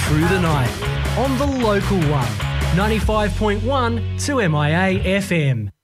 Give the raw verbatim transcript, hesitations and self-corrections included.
through the night on the local one, ninety-five point one to M I A F M.